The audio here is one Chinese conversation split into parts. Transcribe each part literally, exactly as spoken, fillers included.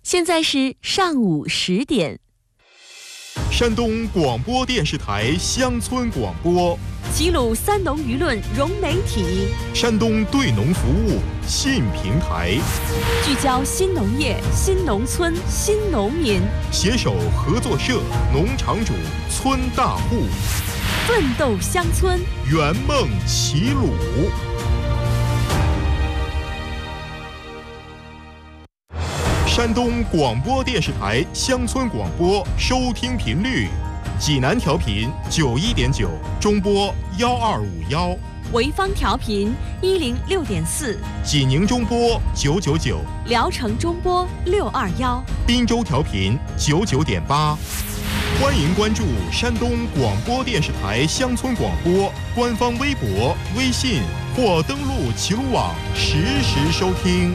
现在是上午十点。 山东广播电视台乡村广播， 齐鲁三农舆论融媒体， 山东对农服务新平台， 聚焦新农业、新农村、新农民， 携手合作社、农场主、村大户， 奋斗乡村， 圆梦齐鲁。山东广播电视台乡村广播收听频率：济南调频九一点九，中波幺二五幺； 潍坊调频一零六点四， 济宁中波九九九， 聊城中波六二幺， 滨州调频九九点八。欢迎关注山东广播电视台乡村广播官方微博、微信或登录齐鲁网实时收听。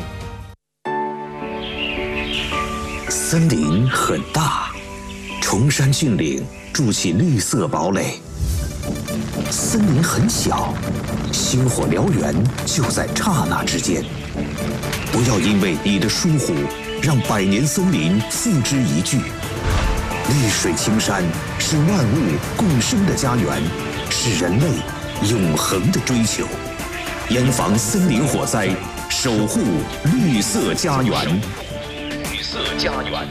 森林很大，崇山峻岭筑起绿色堡垒；森林很小，星火燎原就在刹那之间。不要因为你的疏忽，让百年森林付之一炬。绿水青山是万物共生的家园，是人类永恒的追求。严防森林火灾，守护绿色家园。绿色家园。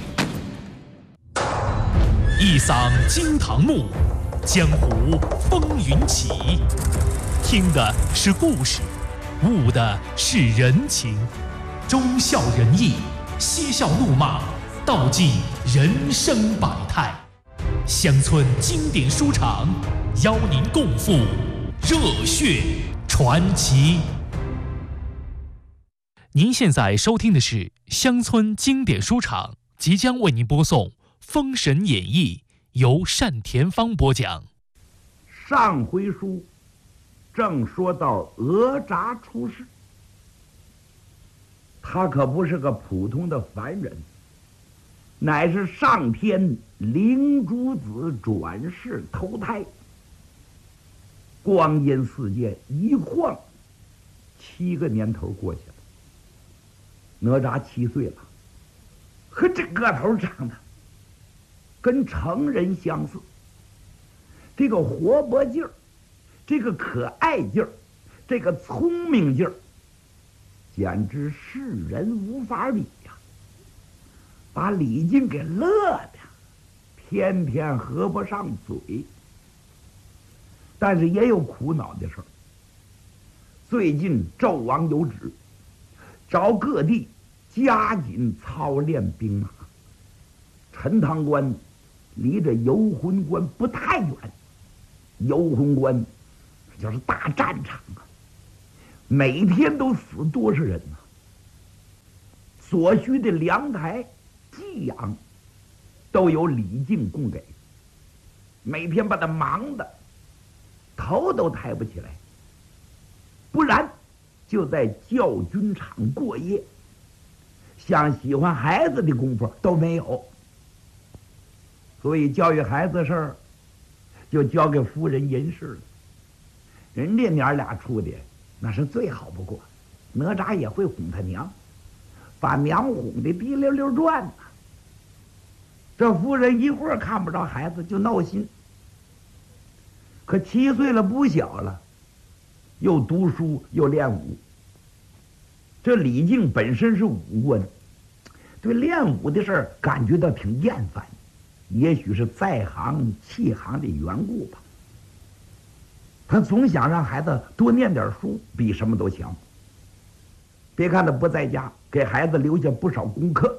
一嗓惊堂木，江湖风云起。听的是故事，悟的是人情。忠孝仁义，嬉笑怒骂，道尽人生百态。乡村经典书场，邀您共赴热血传奇。您现在收听的是乡村经典书场，即将为您播送《封神演义》，由单田芳播讲。 上回书正说到哪吒出世，他可不是个普通的凡人，乃是上天灵珠子转世投胎。光阴似箭，一晃七个年头过去了。哪吒七岁了，和这个头长得跟成人相似，这个活泼劲儿，这个可爱劲儿，这个聪明劲儿，简直世人无法比呀！把李靖给乐的天天合不上嘴。但是也有苦恼的事儿。最近纣王有旨，找各地加紧操练兵马。陈塘关离着游魂关不太远，游魂关就是大战场啊，每天都死多少人呢、啊？所需的粮台、寄养都由李靖供给，每天把他忙的头都抬不起来，不然就在教军场过夜，像喜欢孩子的功夫都没有。所以教育孩子的事儿就交给夫人尹氏了。人家娘俩处的那是最好不过，哪吒也会哄他娘，把娘哄得滴溜溜转呢。这夫人一会儿看不着孩子就闹心，可七岁了不小了，又读书又练武。这李靖本身是武官，对练武的事儿感觉到挺厌烦，也许是在行弃行的缘故吧。他总想让孩子多念点书，比什么都强。别看他不在家，给孩子留下不少功课。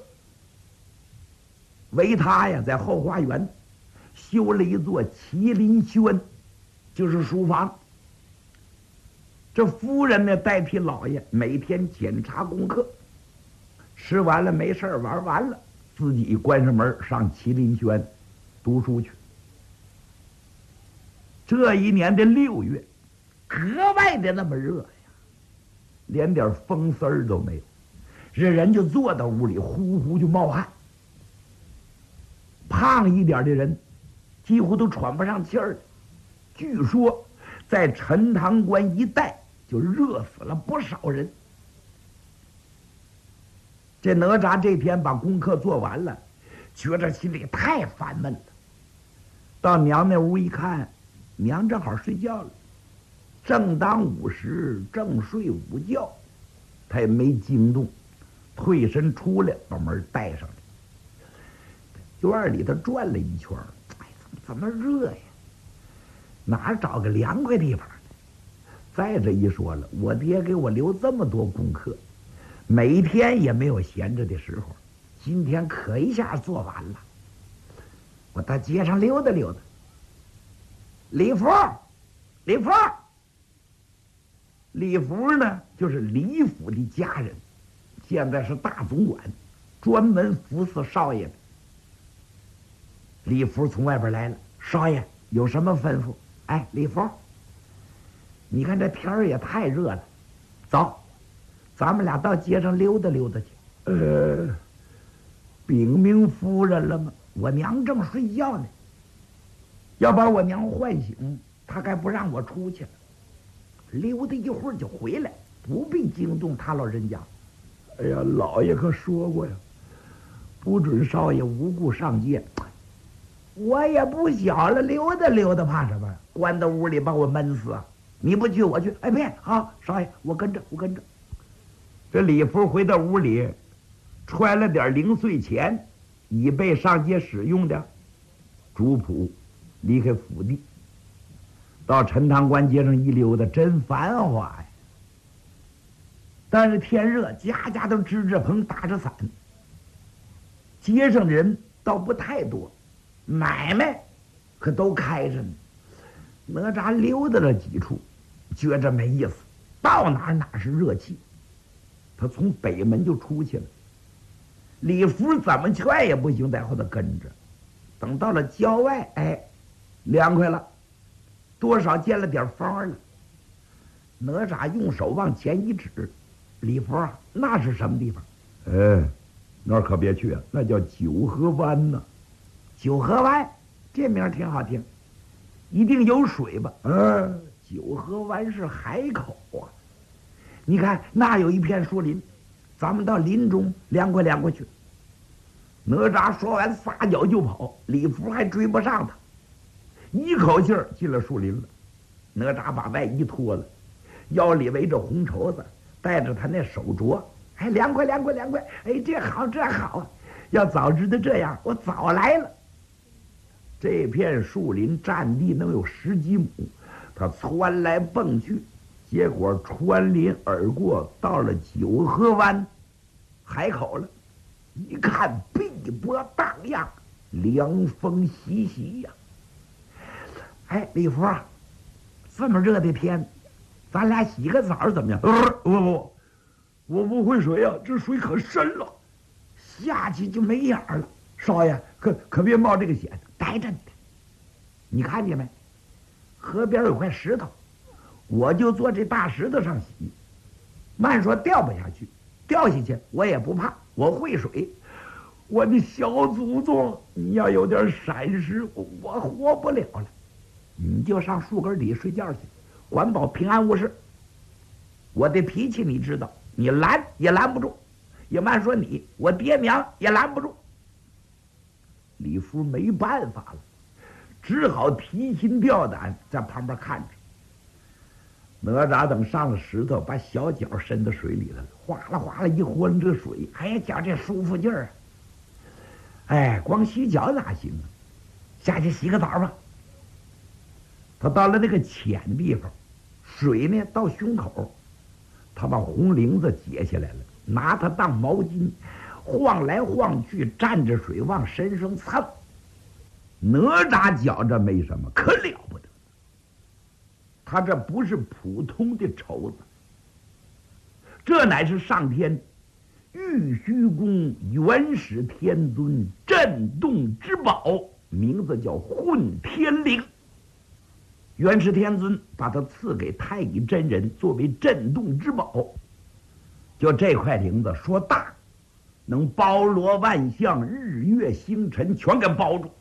为他呀，在后花园修了一座麒麟轩，就是书房。这夫人呢，代替老爷每天检查功课，吃完了没事玩完了，自己关上门上麒麟轩读书去。这一年的六月，格外的那么热呀，连点风丝儿都没有，这人就坐到屋里呼呼就冒汗。胖一点的人几乎都喘不上气儿。据说在陈塘关一带就热死了不少人。 这哪吒这天把功课做完了，觉着心里太烦闷了。到娘那屋一看，娘正好睡觉了，正当午时，正睡午觉，他也没惊动，退身出来，把门带上去。院里头转了一圈，哎，怎么这么热呀？哪儿找个凉快地方？再这一说了，我爹给我留这么多功课，每天也没有闲着的时候，今天可一下做完了。我到街上溜达溜达。李福，李福，李福呢，就是李府的家人，现在是大总管，专门服侍少爷的。李福从外边来了，少爷有什么吩咐？哎，李福，你看这天儿也太热了，走，咱们俩到街上溜达溜达去。呃，禀明夫人了吗？我娘正睡觉呢，要把我娘唤醒，她该不让我出去了。溜达一会儿就回来，不必惊动他老人家。哎呀，老爷可说过呀，不准少爷无故上街。我也不小了，溜达溜达怕什么？关到屋里把我闷死啊！你不去我去。哎，别好，少爷我跟着，我跟着。这李福回到屋里，揣了点零碎钱，以备上街使用的，主仆离开府邸，到陈塘关街上一溜达，真繁华呀。但是天热，家家都支着棚打着伞，街上的人倒不太多，买卖可都开着呢。哪吒溜达了几处，觉着没意思，到哪哪是热气。他从北门就出去了，李福怎么劝也不行，在后头跟着。等到了郊外，哎，凉快了，多少见了点风了。哪吒用手往前一指，李福啊，那是什么地方？哎，那儿可别去啊，那叫九河湾呢。九河湾，这名挺好听，一定有水吧？嗯，九河湾是海口啊。你看那有一片树林，咱们到林中凉快凉快去。哪吒说完撒脚就跑，李福还追不上他，一口气儿进了树林了。哪吒把外衣脱了，腰里围着红绸子，带着他那手镯，还凉快凉快凉快。哎，这好这好啊！要早知道这样，我早来了。这片树林占地能有十几亩，他窜来蹦去，结果穿林而过，到了九河湾海口了。一看碧波荡漾，凉风习习呀。哎，李福啊，这么热的天，咱俩洗个澡怎么样？呃，不不，我不会水呀、啊，这水可深了，下去就没影儿了。少爷，可可别冒这个险，待着你。你看见没？河边有块石头，我就坐这大石头上洗，慢说掉不下去，掉下去我也不怕，我会水。我的小祖宗，你要有点闪失，我活不了了。你就上树根底睡觉去，管保平安无事。我的脾气你知道，你拦也拦不住，也慢说你，我爹娘也拦不住。李福没办法了，只好提心吊胆在旁边看着。哪吒等上了石头，把小脚伸到水里了，哗啦哗啦一混这水，哎呀，脚这舒服劲儿啊！哎，光洗脚哪行啊？下去洗个澡吧。他到了那个浅地方，水呢到胸口，他把红绫子解下来了，拿它当毛巾，晃来晃去，蘸着水往身上蹭。哪吒觉着没什么，可了不得。他这不是普通的绸子，这乃是上天玉虚宫元始天尊镇洞之宝，名字叫混天绫。元始天尊把它赐给太乙真人作为镇洞之宝。就这块绫子说大，能包罗万象，日月星辰全给包住；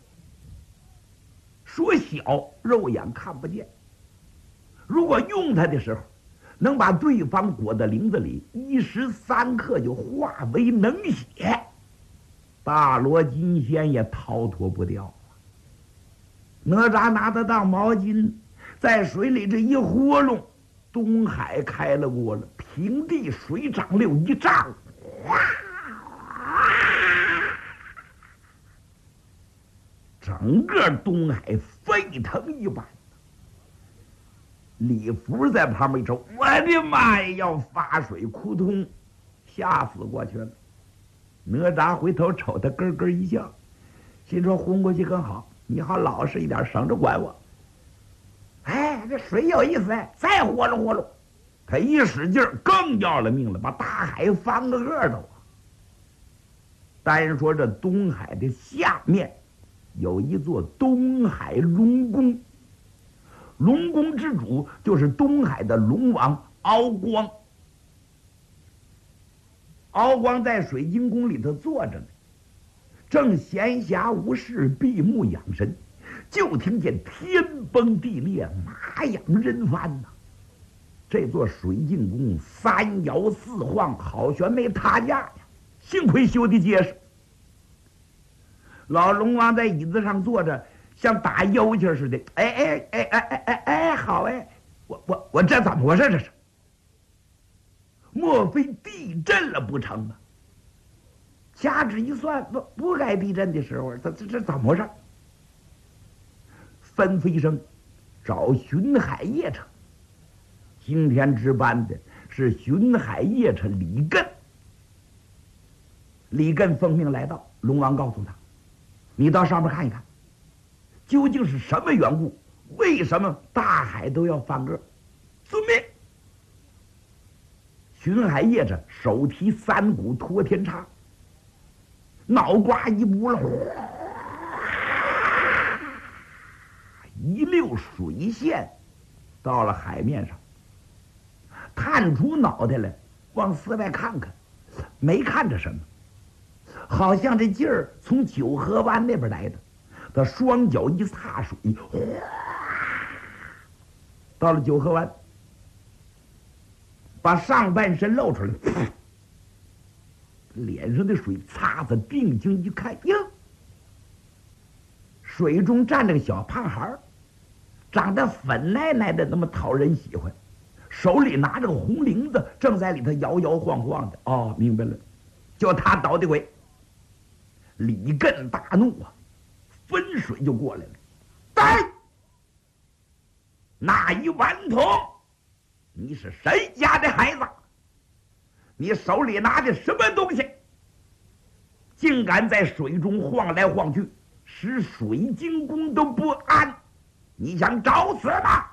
说小，肉眼看不见。如果用它的时候， 能把对方裹在林子里，一时三刻就化为冷血。大罗金仙也逃脱不掉。哪吒拿得当毛巾，在水里这一活弄，东海开了锅了，平地水涨六一丈，哗，整个东海沸腾一般。李福在旁边一瞅，我的妈呀，要发水窟通，吓死过去了。哪吒回头瞅他，咯咯一笑，心说昏过去更好，你好老实一点，省着管我。哎，这水有意思，再活了活了，他一使劲儿，更要了命了，把大海翻个个都。单说这东海的下面有一座东海龙宫，龙宫之主就是东海的龙王敖光。敖光在水晶宫里头坐着呢，正闲暇无事闭目养神，就听见天崩地裂，马仰人翻呐！这座水晶宫三摇四晃，好悬没塌架呀！幸亏修的结实。老龙王在椅子上坐着，像打悠气似的。哎哎哎哎哎哎哎，好哎！我我我这怎么回事？这是？莫非地震了不成啊？掐指一算，不不该地震的时候，这这这怎么回事？吩咐一声，找巡海驿丞。今天值班的是巡海驿丞李艮。李艮奉命来到，龙王告诉他：“你到上面看一看，究竟是什么缘故？为什么大海都要翻个？”遵命。巡海驿丞手提三股托天叉，脑瓜一拨了，一溜水线到了海面上，探出脑袋来往四外看看，没看着什么，好像这劲儿从九河湾那边来的。他双脚一踏水，到了九河湾，把上半身露出来，脸上的水擦着，定睛一看，哟，水中站着个小胖孩，长得粉奶奶的，那么讨人喜欢，手里拿着个红铃子，正在里头摇摇晃晃的。哦，明白了，就他捣的鬼。李艮大怒啊，分水就过来了。呆，那一顽童，你是谁家的孩子？你手里拿的什么东西？竟敢在水中晃来晃去，使水晶宫都不安，你想找死吗？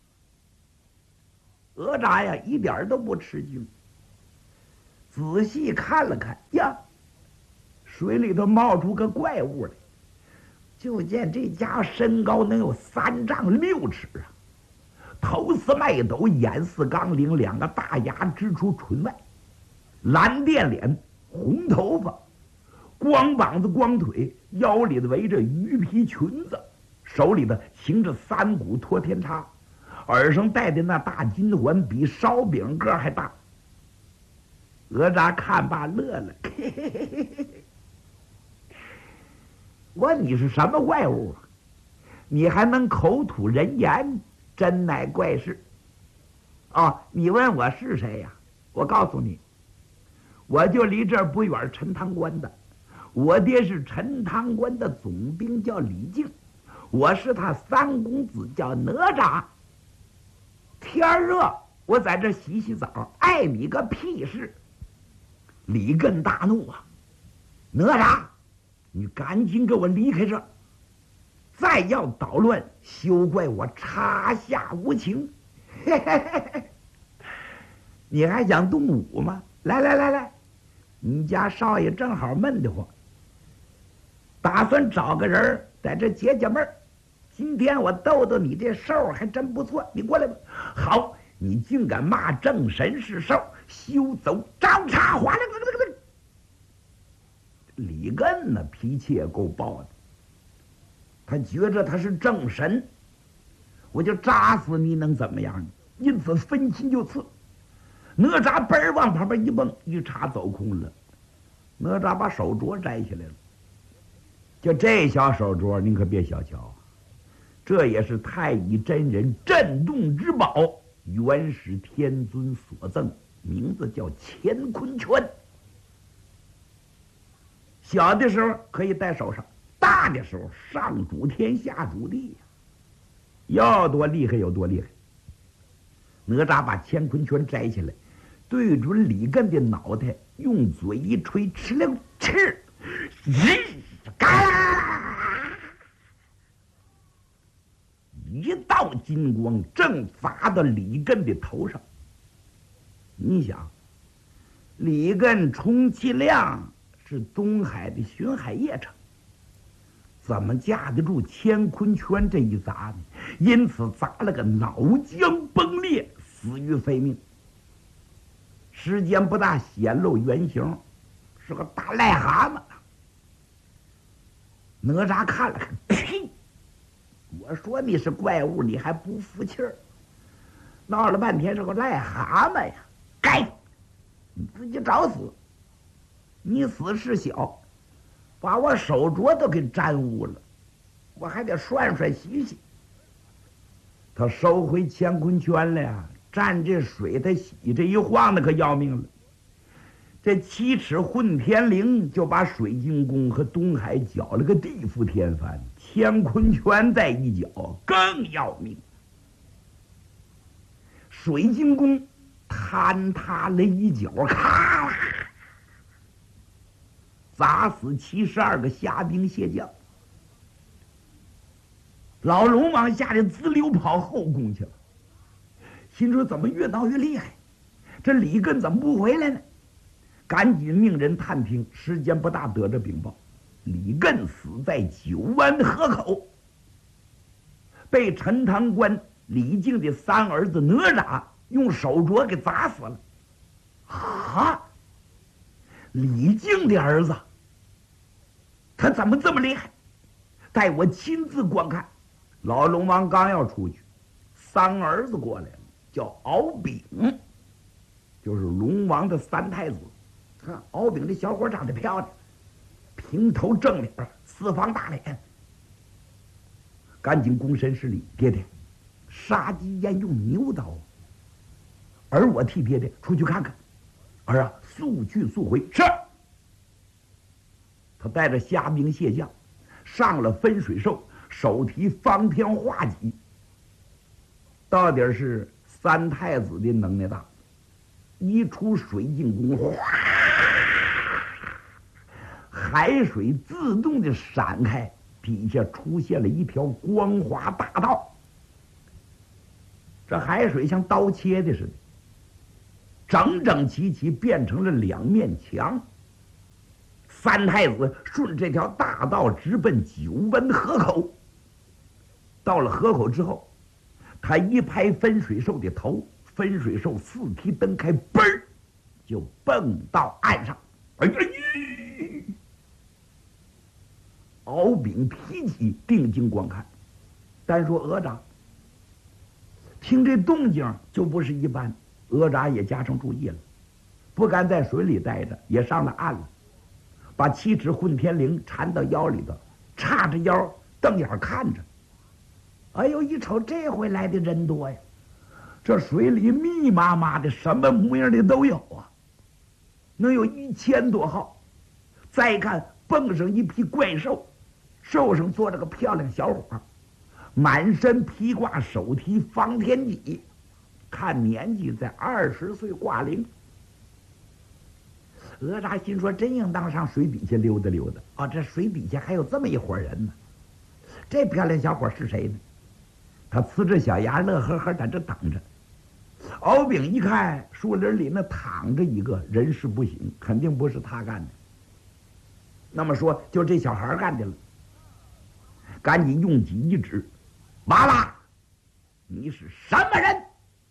哪吒呀，一点都不吃惊，仔细看了看，呀，水里头冒出个怪物来，就见这家伙身高能有三丈六尺啊，头似麦斗，眼似钢铃，两个大牙支出唇外，蓝靛脸，红头发，光膀子光腿，腰里头围着鱼皮裙子，手里头擎着三股托天叉，耳上戴的那大金环比烧饼个还大。哪吒看罢乐了，嘿嘿嘿嘿嘿，我说你是什么怪物啊？你还能口吐人言，真乃怪事。哦，你问我是谁呀？我告诉你，我就离这儿不远陈塘关的，我爹是陈塘关的总兵，叫李靖，我是他三公子，叫哪吒。天热，我在这洗洗澡，碍你个屁事！李艮大怒啊！哪吒，你赶紧给我离开这儿！再要捣乱，休怪我插下无情！嘿嘿嘿嘿，你还想动武吗？来来来来，你家少爷正好闷得慌，打算找个人在这解解闷儿。今天我逗逗你，这兽还真不错，你过来吧。好，你竟敢骂正神是兽，休走！招插哗啦！李艮呢，脾气也够暴的，他觉着他是正神，我就扎死你能怎么样呢？因此分心就刺。 哪吒嘣儿往旁边一蹦，一插走空了。哪吒把手镯摘下来了。就这小手镯，您可别小瞧，这也是太乙真人镇洞之宝，元始天尊所赠，名字叫乾坤圈。小的时候可以戴手上，大的时候上主天下主地呀，要多厉害有多厉害。哪吒把乾坤圈摘下来，对准李艮的脑袋，用嘴一吹，哧溜哧，咦，嘎！一道金光正砸到李艮的头上。你想，李艮充其量是东海的巡海驿丞，怎么架得住乾坤圈这一砸呢？因此砸了个脑浆崩裂，死于非命。时间不大，显露原形，是个大癞蛤蟆。哪吒看了看，呸！我说你是怪物，你还不服气儿？闹了半天是个癞蛤蟆呀！该，你自己找死！你死事小，把我手镯都给沾污了，我还得涮涮洗洗。他收回乾坤圈了呀，蘸这水他洗，这一晃的可要命了。这七尺混天绫就把水晶宫和东海搅了个地覆天翻，乾坤圈再一搅更要命。水晶宫坍塌了一角，咔啦，砸死七十二个虾兵蟹将。老龙王吓得滋溜跑后宫去了，心说怎么越闹越厉害，这李艮怎么不回来呢？赶紧命人探听，时间不大，得着禀报，李艮死在九湾河口，被陈塘关李靖的三儿子哪吒用手镯给砸死了。啊！李靖的儿子，他怎么这么厉害？带我亲自观看。老龙王刚要出去，三儿子过来了，叫敖丙，就是龙王的三太子。看敖丙这小伙长得漂亮，平头正脸，四方大脸，赶紧躬身施礼：“爹爹，杀鸡焉用牛刀？儿我替爹爹出去看看。儿啊，速去速回。”是。他带着虾兵蟹将，上了分水兽，手提方天画戟。到底是三太子的能耐大，一出水晶宫，哗，海水自动的闪开，底下出现了一条光滑大道。这海水像刀切的似的，整整齐齐变成了两面墙。三太子顺这条大道直奔九湾河口。到了河口之后，他一拍分水兽的头，分水兽四蹄蹬开，嘣儿就蹦到岸上。哎呀！敖丙提起定睛观看，单说哪吒听这动静就不是一般，哪吒也加上注意了，不敢在水里待着，也上了岸了，把七尺混天绫缠到腰里头，叉着腰瞪眼看着。哎呦，一瞅这回来的人多呀，这水里密麻麻的，什么模样的都有啊，能有一千多号。再看蹦上一匹怪兽，兽上坐着个漂亮小伙，满身披挂，手提方天戟，看年纪在二十岁挂零。哪吒心说，真应当上水底下溜达溜达啊！这水底下还有这么一伙人呢。这漂亮小伙是谁呢？他呲着小牙，乐呵呵在这等着。敖丙一看树林里那躺着一个，人事不省，肯定不是他干的。那么说，就这小孩干的了。赶紧用戟一指：“麻辣，你是什么人？”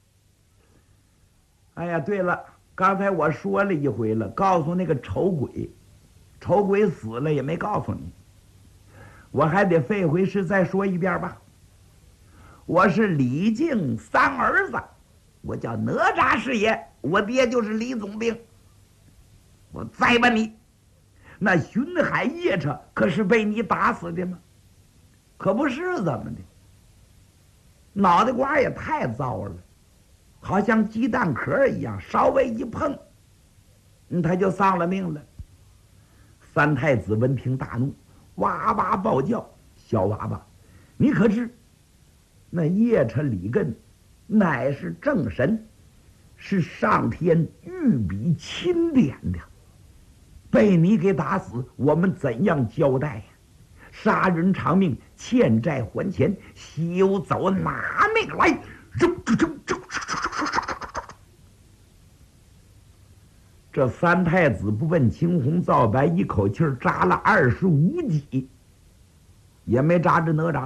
哎呀，对了，刚才我说了一回了，告诉那个丑鬼，丑鬼死了也没告诉你，我还得费回事再说一遍吧。我是李靖三儿子， 我叫哪吒师爷，我爹就是李总兵。我再问你，那巡海夜叉可是被你打死的吗？可不是，怎么的？脑袋瓜也太糟了，好像鸡蛋壳一样，稍微一碰，嗯，他就丧了命了。三太子闻听大怒，哇哇暴叫：“小娃娃，你可知那夜叉李艮乃是正神，是上天御笔钦点的，被你给打死，我们怎样交代呀？杀人偿命，欠债还钱，休走拿命来！”这三太子不问青红皂白，一口气儿扎了二十五戟，也没扎着哪吒。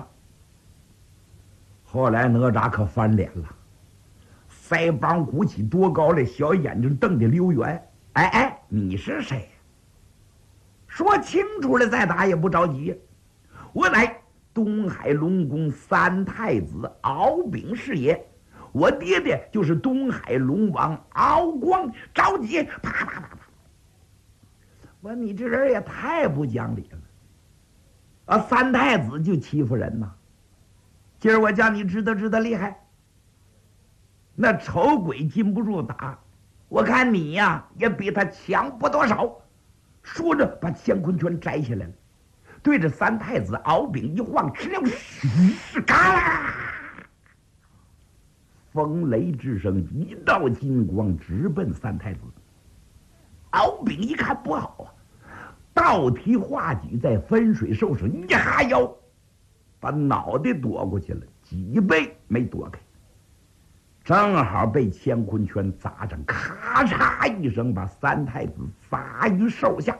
后来哪吒可翻脸了，腮帮鼓起，多高的小眼睛瞪得溜圆。哎哎，你是谁？说清楚了再打也不着急。我乃东海龙宫三太子敖丙是也，我爹爹就是东海龙王敖光。着急，啪啪啪啪！我说你这人也太不讲理了啊！三太子就欺负人呐！今儿我叫你知道知道厉害，那丑鬼禁不住打，我看你呀也比他强不多少。说着把乾坤圈摘下来了，对着三太子敖丙一晃，哧溜是嘎啦！风雷之声，一道金光直奔三太子。敖丙一看不好啊，倒提画戟在分水兽手一哈腰，把脑袋躲过去了，脊背没躲开，正好被乾坤圈砸着，咔嚓一声把三太子砸于手下。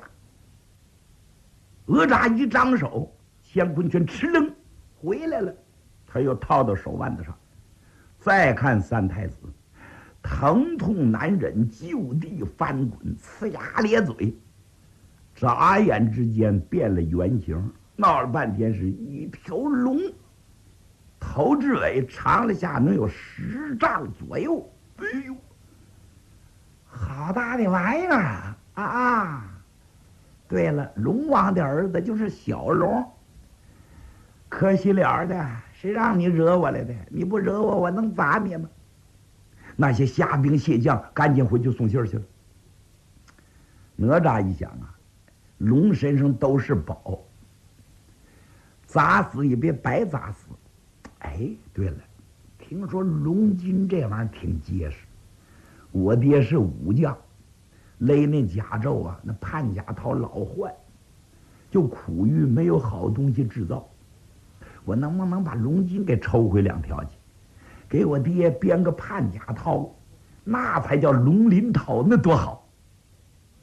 哪吒一张手，乾坤圈哧楞回来了，他又套到手腕子上。再看三太子，疼痛难忍，就地翻滚，呲牙咧嘴，眨眼之间变了原形，闹了半天是一条龙，头至尾长了下能有十丈左右。哎呦，好大的玩意儿啊！啊啊！对了，龙王的儿子就是小龙，可惜了的，谁让你惹我来的？你不惹我，我能砸你吗？那些虾兵蟹将赶紧回去送信儿去了。哪吒一想啊，龙身上都是宝，砸死也别白砸死。哎，对了，听说龙筋这玩意儿挺结实，我爹是武将，勒那甲胄啊，那判甲套老换，就苦于没有好东西制造。我能不能把龙筋给抽回两条去，给我爹编个判甲套，那才叫龙鳞套，那多好！